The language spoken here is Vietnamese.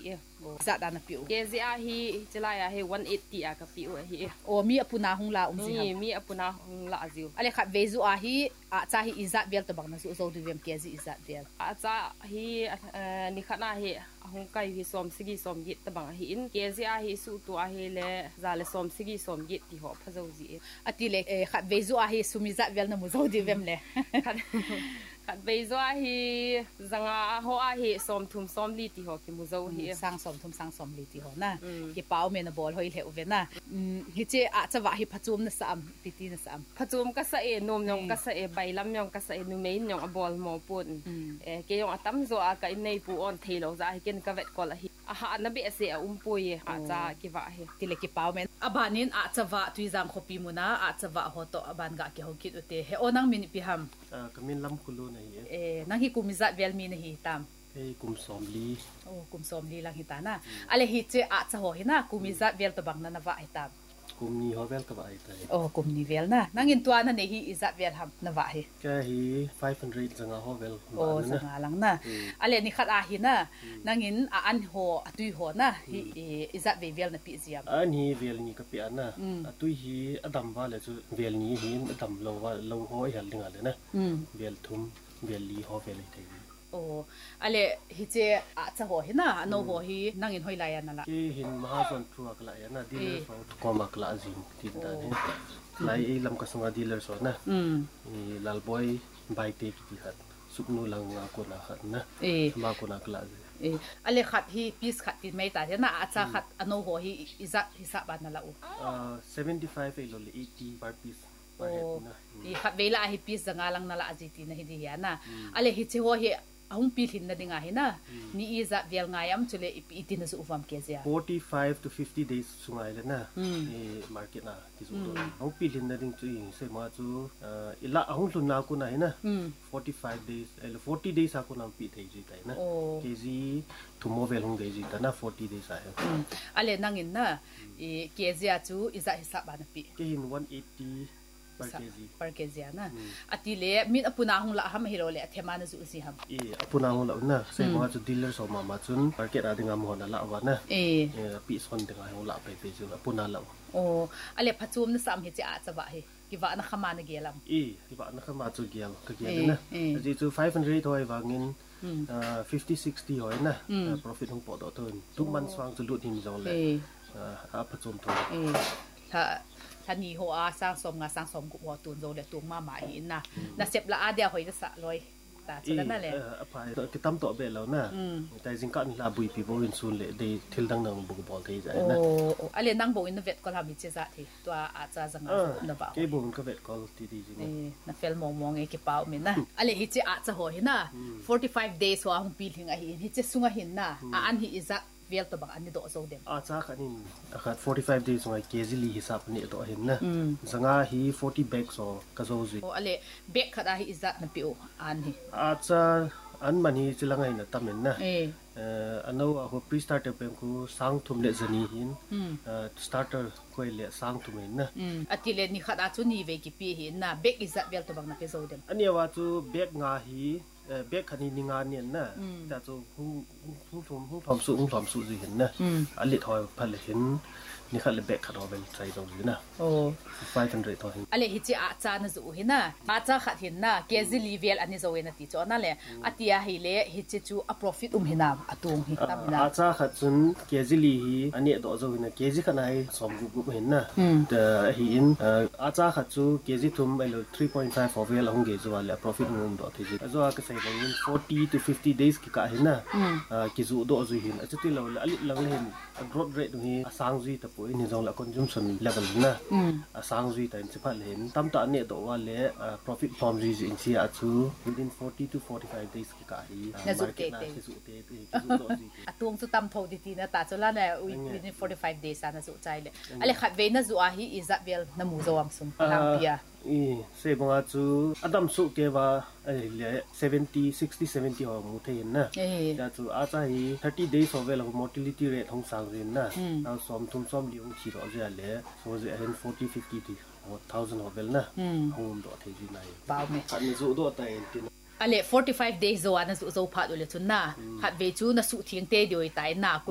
hi za da na piu ke zia hi chelaya hi 180 a ka piu hi o mi apuna hung la zi mi apuna hung la aziu ale khat vezu a hi a cha hi izat bel to bang na su zo du vem ke zi izat bel a cha hi ni khana hi hung kai hi som sigi som git ta bang hi in ke zia hi su tu a hi le za le som sigi som git ti ho phazo zi ati le khat vezu a hi sumi zat bel na mu zo du vem le khat vezo a hi zanga ho a hi som thum som li ti ho ki mu zo hi sang som li ti ho na ki pau me na bol hoi le uve na hi che a cha wa hi phachum na sam ti na sam phachum ka sa e nom nyong ka sa e bailam nyong ka sa e nu mein nyong a bol mo pun ke yong atam zo a ka nei pu on thelo za hi ken ka vet kol a hi a ha na be se a pui a cha ki wa hi ti le ki pau men abanin a cha wa tui jang khopi mu na a cha wa ho to aban ga ki ho kit ute he onang min pi ham kamin lam kulu na hi nang hi kumizat vel mi na hi tam kum somli kum somli lang hi ta na ale hi che a cha ho hi na kumizat vel to bang na wa hi tam kum ni ho vel ka ba ai tai kum ni vel na nangin tua na ne hi izat vel ham na wa hi ka hi 500 zanga ho vel zanga lang na ale ni khat a hi na nangin a an ho atui ho na hi izat ve vel na pi ziam an hi vel ni ka pi ana atui hi adam wa le chu vel ni hi adam lo ho hal dinga le na vel thum vel li ho vel ai tai ale hi che a cha ho hi na no ho hi nangin hoi la ya na la ki hin mahazon truak la ya na dealer so ko mak la zin tin da ne lai e lam ka sunga dealer so na lal boy bike te ki hat suknu lang ko na khat na ma ko na kla ale khat hi piece khat ti mai ta na a cha khat ano ho hi izat hisab ban na la 75 elo 80 per piece i khat vela hi piece zanga lang na la ajiti na hi di ya na ale hi che ho hi ahung pi thin na dinga hi na ni iza vel ngayam chule itin na su ufam ke zia 45 to 50 days sungai le na market na ki su ahung pi thin na ding chu se ma chu ila ahung lun na ku na hi na 45 days 40 days aku nam pi thei ji tai na kg thumo vel hung dei ji ta na 40 days a ale nangin na ke zia chu iza hisab ba na pi ke hin 180 per kg na ati le min apuna hung la ham hero le thema na zu si ham apuna hung la na se ma chu dealer so ma chun market ading am hona la wa na pi son dinga hung la pe chu apuna la ale phachum na sam hi che a chawa hi ki wa na khama na gelam ki wa na khama chu gel ka gel na ji chu 500 hoi wangin 50 60 hoi na profit hung po do ton 2 months wang chu lut him jong le a phachum tho ท่านี่หัวสร้างสมงาสร้างสมกุบหัวตูนโจเลยตูมาหมายนะน่าเสพละอาเดียวหอยจะสะลอยแต่ฉะนั้นนั่นแหละไปกิตั้มต่อเบลแล้วนะแต่จริงก็นี่ลาบุยปีโบวินซูนเลยได้ทิลดังนังบุกบอลที่ใจนะอะไรนั่งบุยนเวทก็ทำมิเจจะที่ตัวอาจจะสังเกตนะบ่าวเก็บบุญก็เวทก็ที่ดีจริงน่าเฟลมองไอ้กี่เป้ามินนะอะไรฮิจิอาจจะหอยนะ45 days ว่าหุ่นปีหิงไอ้ฮิจิสุงหินนะอันฮิอิจะเวลตัวบางอันนี้โดดโซเดมจ้าคันนี้อาจ45 days ไงเกจิลีฮิสับนี่ตัวเห็นนะสังอาฮี40 bags โอก็โซซิอะไรเบกขดาฮิอิจะนั่นปิวอันนี้จะอันมันฮีจิลังไงนะตั้มเห็นนะอันนู้นหัว pre starter เป็นกูสังทุมเลจนี่หินstarterก็เละสังทุมเห็นนะอันที่เลนี่ขดาจุนี่เวกิปีหินนะเบกอิจะเวลตัวบางนั่นเป็นโซเดมอันนี้ว่าจูเบกงาฮีเบกคันนี้นิงานเนี่ยนะแต่จูหุ่งทอมสุสิเห็นนะอันลิทอยพันเลยเห็นนี่ขัดเลยเบกขัดเอาเป็นใจตรงนี้นะ500ทอยอะไรฮิจิอาจารย์นะจูเห็นนะอาจารย์ขัดเห็นนะเกจิลีเวลอันนี้จะเวนติจอนั่นแหละอัติยาฮิเลฮิจิจูa profitเห็นนะอัตุงฮิตามินะอาจารย์ขัดจนเกจิลีฮีอันนี้ตัวจะเห็นนะเกจิขัดไหนสมกุบเห็นนะแต่หินอาจารย์ขัดจูเกจิทุ่มไปเลย 3.5 of เวลของเกจิว่าเลย profit งุ่มตัวที่จะจะว่าก็ใส่ของ40 to 50 days กี่กะเห็นนะกิจูโดจะเห็นอาจจะที่เราอันนี้เราเห็น growth rate ตรงนี้สร้างจีแต่ปุ๋ยนี่จงละ consumption level นะสร้างจีแต่สิพัดเห็นตั้มตาเนี่ยตัวว่าเลย profit from จีอินเชียจู within 40 to 45 days กี่กะฮีน่าจะเตะตัวงสุดตั้มทอดีๆนะแต่จุดละเนี่ย within 45 daysน่าจะใจเลยอะไรขัดเวน่าจะฮีอิจะเวลน้ำมูจวมสมลำเปียเสบงาจูอดัมสุเกว่าเลย70 60 70หัวมุเทียนนะแต่จูอาจจะฮี30 days เวลา mortality rate ของสังเวียนนะเราซ้อมทุ่มซ้อมเลี้ยงชีรอเจาเลยสมมติเห็น40 50 ที่1000หัวเวลนะห้องตัวที่จีนายบ้าไหมขัดในจูตัวแต่เองอะไร45 days โจอันนั้นโจพัดอยู่เลยชุนนะขัดเวจูน่ะสุเทียงเตะเดียวไอ้ตายน่ะ